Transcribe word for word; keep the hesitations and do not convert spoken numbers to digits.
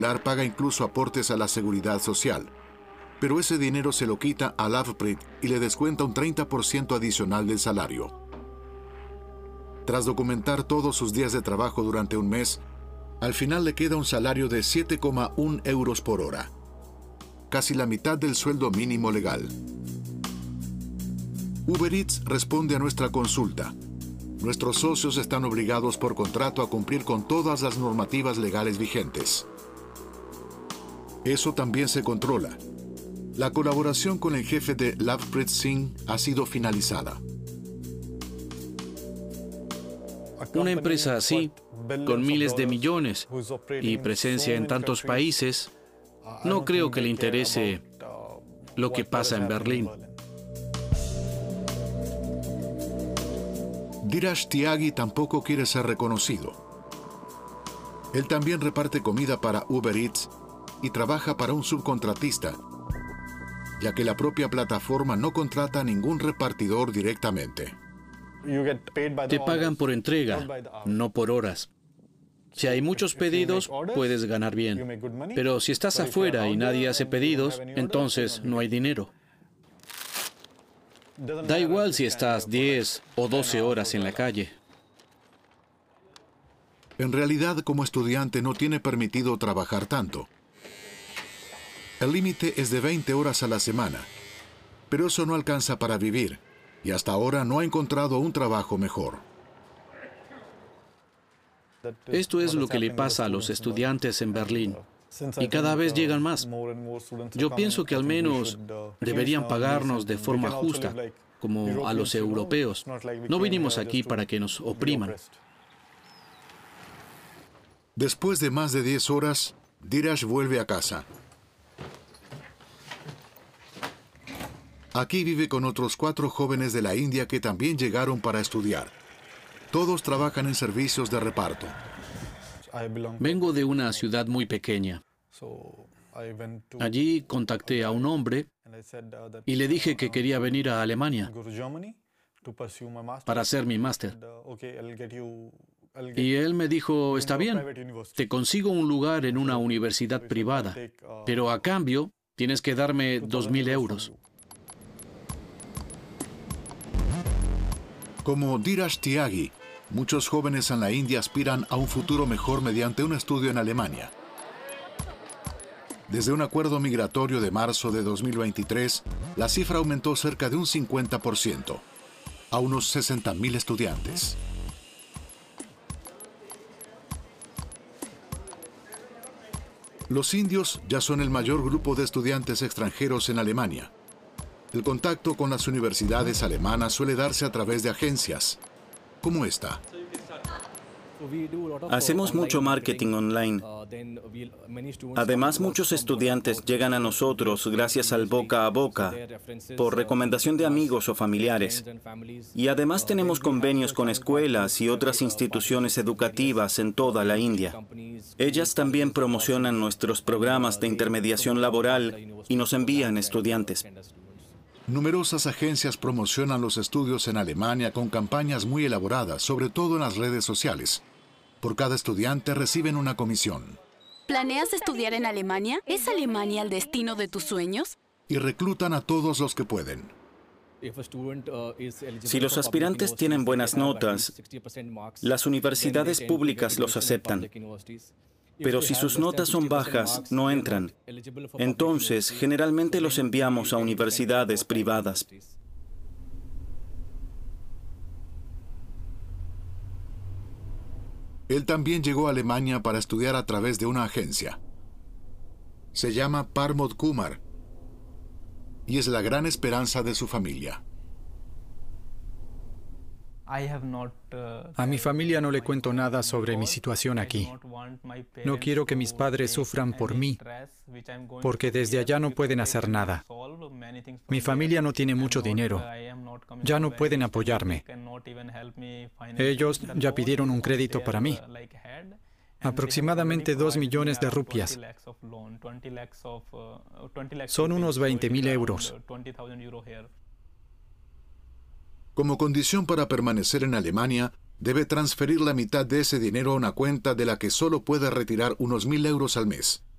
paga incluso aportes a la seguridad social. Pero ese dinero se lo quita a Lovepreet y le descuenta un treinta por ciento adicional del salario. Tras documentar todos sus días de trabajo durante un mes, al final le queda un salario de siete coma uno euros por hora, casi la mitad del sueldo mínimo legal. Uber Eats responde a nuestra consulta. Nuestros socios están obligados por contrato a cumplir con todas las normativas legales vigentes. Eso también se controla. La colaboración con el jefe de Lovepreet Singh ha sido finalizada. Una empresa así, con miles de millones y presencia en tantos países, no creo que le interese lo que pasa en Berlín. Dheeraj Tyagi tampoco quiere ser reconocido. Él también reparte comida para Uber Eats y trabaja para un subcontratista, ya que la propia plataforma no contrata a ningún repartidor directamente. Te pagan por entrega, no por horas. Si hay muchos pedidos, puedes ganar bien. Pero si estás afuera y nadie hace pedidos, entonces no hay dinero. Da igual si estás diez o doce horas en la calle. En realidad, como estudiante no tiene permitido trabajar tanto. El límite es de veinte horas a la semana, pero eso no alcanza para vivir, y hasta ahora no ha encontrado un trabajo mejor. Esto es lo que le pasa a los estudiantes en Berlín, y cada vez llegan más. Yo pienso que al menos deberían pagarnos de forma justa, como a los europeos. No vinimos aquí para que nos opriman. Después de más de diez horas, Dheeraj vuelve a casa. Aquí vive con otros cuatro jóvenes de la India que también llegaron para estudiar. Todos trabajan en servicios de reparto. Vengo de una ciudad muy pequeña. Allí contacté a un hombre y le dije que quería venir a Alemania para hacer mi máster. Y él me dijo, está bien, te consigo un lugar en una universidad privada, pero a cambio tienes que darme dos mil euros. Como Dheeraj Tyagi, muchos jóvenes en la India aspiran a un futuro mejor mediante un estudio en Alemania. Desde un acuerdo migratorio de marzo de dos mil veintitrés, la cifra aumentó cerca de un cincuenta por ciento, a unos sesenta mil estudiantes. Los indios ya son el mayor grupo de estudiantes extranjeros en Alemania. El contacto con las universidades alemanas suele darse a través de agencias, como esta. Hacemos mucho marketing online. Además, muchos estudiantes llegan a nosotros gracias al boca a boca, por recomendación de amigos o familiares. Y además tenemos convenios con escuelas y otras instituciones educativas en toda la India. Ellas también promocionan nuestros programas de intermediación laboral y nos envían estudiantes. Numerosas agencias promocionan los estudios en Alemania con campañas muy elaboradas, sobre todo en las redes sociales. Por cada estudiante reciben una comisión. ¿Planeas estudiar en Alemania? ¿Es Alemania el destino de tus sueños? Y reclutan a todos los que pueden. Si los aspirantes tienen buenas notas, las universidades públicas los aceptan. Pero si sus notas son bajas, no entran. Entonces, generalmente los enviamos a universidades privadas. Él también llegó a Alemania para estudiar a través de una agencia. Se llama Parmod Kumar y es la gran esperanza de su familia. A mi familia no le cuento nada sobre mi situación aquí. No quiero que mis padres sufran por mí, porque desde allá no pueden hacer nada. Mi familia no tiene mucho dinero. Ya no pueden apoyarme. Ellos ya pidieron un crédito para mí. Aproximadamente dos millones de rupias. Son unos veinte mil euros. Como condición para permanecer en Alemania, debe transferir la mitad de ese dinero a una cuenta de la que solo puede retirar unos mil euros al mes.